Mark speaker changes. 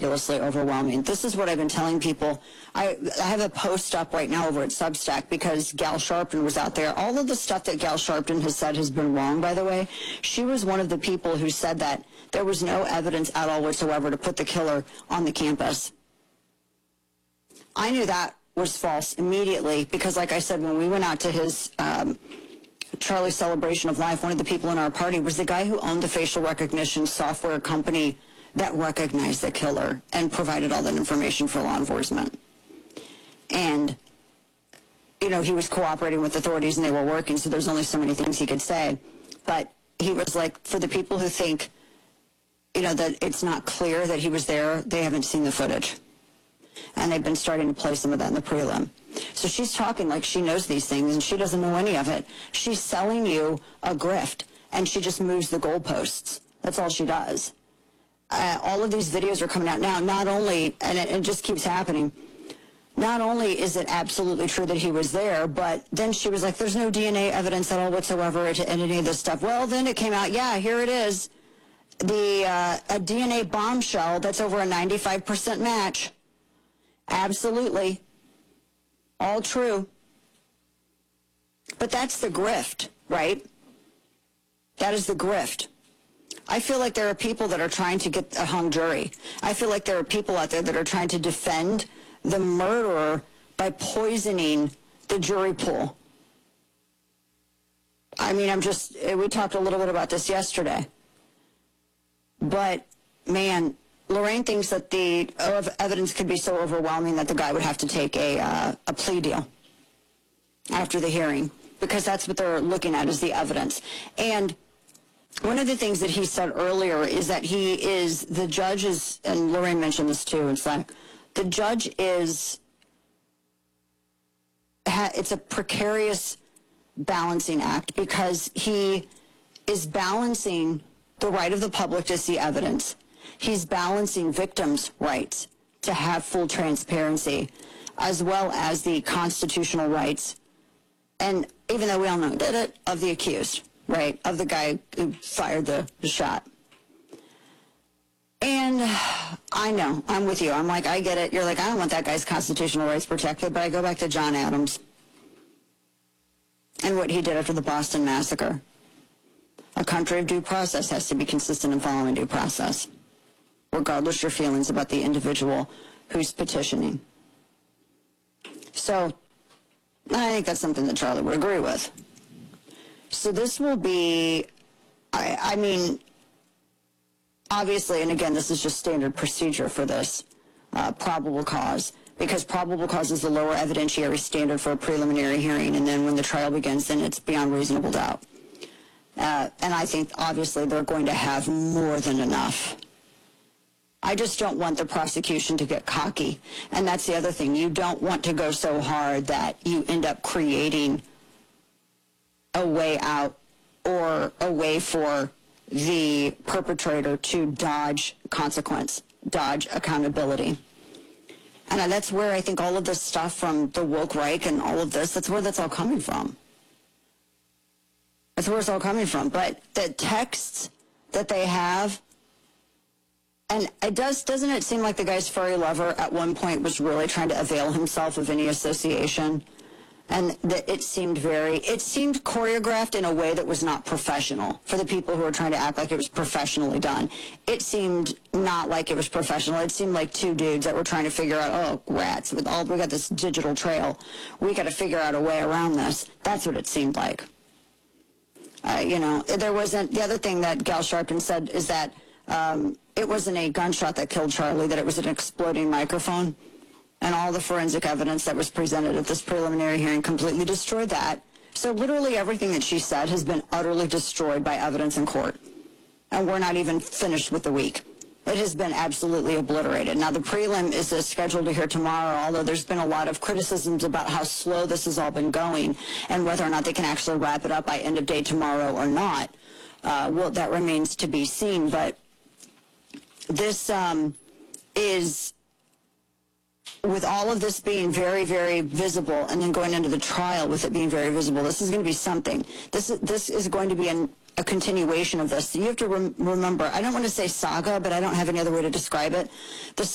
Speaker 1: ridiculously overwhelming. This is what I've been telling people. I have a post up right now over at Substack because Gal Sharpton was out there. All of the stuff that Gal Sharpton has said has been wrong, by the way. She was one of the people who said that there was no evidence at all whatsoever to put the killer on the campus. I knew that was false immediately because, like I said, when we went out to his Charlie Celebration of Life, one of the people in our party was the guy who owned the facial recognition software company that recognized the killer and provided all that information for law enforcement. And, you know, he was cooperating with authorities and they were working, so there's only so many things he could say. But he was like, for the people who think, you know, that it's not clear that he was there, they haven't seen the footage. And they've been starting to play some of that in the prelim. So she's talking like she knows these things, and she doesn't know any of it. She's selling you a grift, and she just moves the goalposts. That's all she does. All of these videos are coming out now. Not only, and it just keeps happening, not only is it absolutely true that he was there, but then she was like, there's no DNA evidence at all whatsoever to any of this stuff. Well, then it came out, yeah, here it is. A DNA bombshell that's over a 95% match. Absolutely. All true. But that's the grift, right? That is the grift. I feel like there are people that are trying to get a hung jury. I feel like there are people out there that are trying to defend the murderer by poisoning the jury pool. I mean, we talked a little bit about this yesterday. But, man, Lorraine thinks that the evidence could be so overwhelming that the guy would have to take a plea deal after the hearing, because that's what they're looking at is the evidence. And one of the things that he said earlier is that the judge is, and Lorraine mentioned this too, it's like the judge it's a precarious balancing act because he is balancing the right of the public to see evidence. He's balancing victims' rights to have full transparency, as well as the constitutional rights, and even though we all know did it, of the accused, right, of the guy who fired the shot. And I know, I'm with you. I'm like, I get it. You're like, I don't want that guy's constitutional rights protected, but I go back to John Adams and what he did after the Boston Massacre. A country of due process has to be consistent in following due process, regardless of your feelings about the individual who's petitioning. So I think that's something that Charlie would agree with. So this will be, I mean, obviously, and again, this is just standard procedure for this, probable cause, because probable cause is the lower evidentiary standard for a preliminary hearing, and then when the trial begins, then it's beyond reasonable doubt. And I think, obviously, they're going to have more than enough. I just don't want the prosecution to get cocky. And that's the other thing. You don't want to go so hard that you end up creating a way out or a way for the perpetrator to dodge consequence, dodge accountability. And that's where I think all of this stuff from the woke Reich and all of this, that's where that's all coming from. That's where it's all coming from. But the texts that they have, and doesn't it seem like the guy's furry lover at one point was really trying to avail himself of any association? And that it seemed choreographed in a way that was not professional for the people who were trying to act like it was professionally done. It seemed not like it was professional. It seemed like two dudes that were trying to figure out, oh, rats, we got this digital trail. We got to figure out a way around this. That's what it seemed like. There wasn't, the other thing that Gal Sharpton said is that it wasn't a gunshot that killed Charlie, that it was an exploding microphone. And all the forensic evidence that was presented at this preliminary hearing completely destroyed that. So literally everything that she said has been utterly destroyed by evidence in court. And we're not even finished with the week. It has been absolutely obliterated. Now, the prelim is scheduled to hear tomorrow, although there's been a lot of criticisms about how slow this has all been going and whether or not they can actually wrap it up by end of day tomorrow or not. Well, that remains to be seen. But this is, with all of this being very, very visible and then going into the trial with it being very visible, this is going to be something. This is going to be a continuation of this. So you have to remember, I don't want to say saga, but I don't have any other way to describe it. The